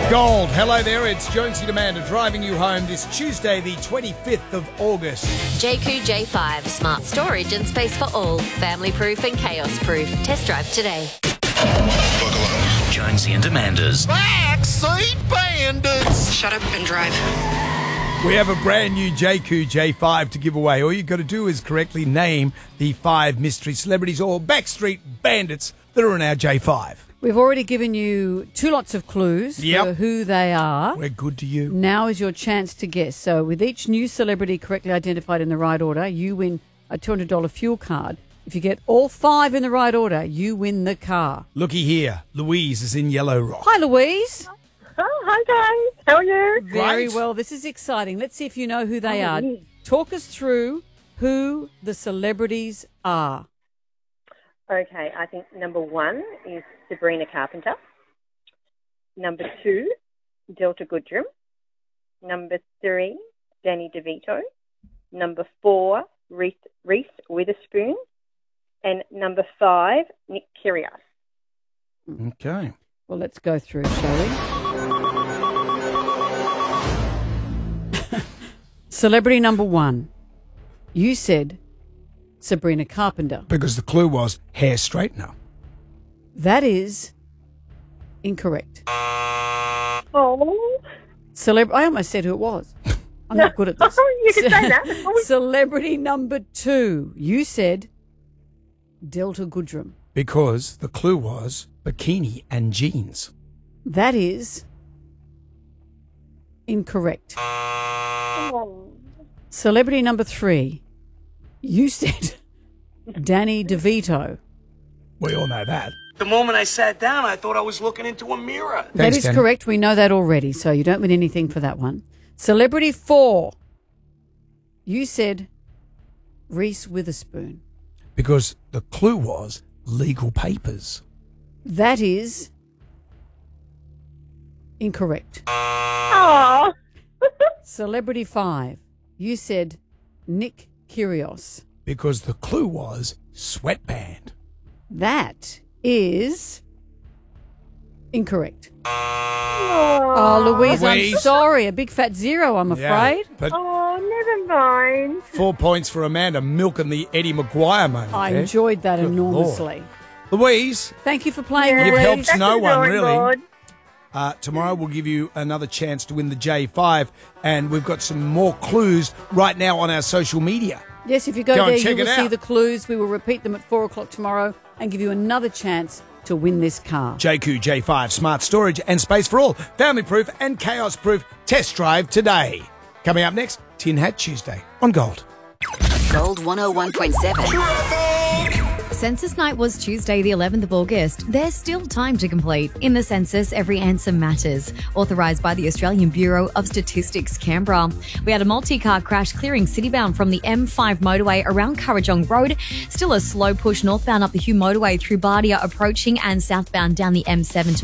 Gold. Hello there, it's Jonesy Demander driving you home this Tuesday, the 25th of August. JQ J5, smart storage and space for all. Family proof and chaos proof. Test drive today. Buckle up. Jonesy and Amanda's Backseat Bandits. Shut up and drive. We have a brand new JQ J5 to give away. All you've got to do is correctly name the 5 mystery celebrities or backstreet bandits that are in our J5. We've already given you 2 lots of clues for who they are. We're good to you. Now is your chance to guess. So with each new celebrity correctly identified in the right order, you win a $200 fuel card. If you get all 5 in the right order, you win the car. Looky here. Louise is in Yellow Rock. Hi, Louise. Oh, hi, guys. How are you? Very Great. well. This is exciting. Let's see if you know who they are. Talk us through who the celebrities are. Okay, I think number 1 is Sabrina Carpenter. Number 2, Delta Goodrum. Number 3, Danny DeVito. Number 4, Reese Witherspoon. And number 5, Nick Kyrgios. Okay. Well, let's go through, shall we? Celebrity number 1. You said Sabrina Carpenter. Because the clue was hair straightener. That is incorrect. Oh, I almost said who it was. I'm not good at this. you can say that. Celebrity number 2. You said Delta Goodrum. Because the clue was bikini and jeans. That is incorrect. Celebrity number 3. You said Danny DeVito. We all know that. The moment I sat down, I thought I was looking into a mirror. That Thanks, is Danny. correct. We know that already, so you don't win anything for that one. Celebrity 4. You said Reese Witherspoon. Because the clue was legal papers. That is incorrect. Oh, Celebrity 5. You said Nick Kyrgios. Because the clue was sweatband. That is incorrect. Oh, Louise, I'm Louise. sorry. A big fat 0, I'm afraid. Yeah, but never mind. 4 points for Amanda, milking the Eddie Maguire moment. I there. enjoyed that Good enormously. Louise, Thank you for playing, You've Louise. helped no one, really. Board. Tomorrow we'll give you another chance to win the J5, and we've got some more clues right now on our social media. Yes, if you go Go and there, check you will it see out. the clues. We will repeat them at 4 o'clock tomorrow and give you another chance to win this car. JQ J5, smart storage and space for all, family proof and chaos proof. Test drive today. Coming up next, Tin Hat Tuesday on Gold. Gold 101.7. Census night was Tuesday, the 11th of August. There's still time to complete. In the census, every answer matters. Authorised by the Australian Bureau of Statistics, Canberra. We had a multi-car crash clearing citybound from the M5 motorway around Currajong Road. Still a slow push northbound up the Hugh motorway through Bardia approaching and southbound down the M7 to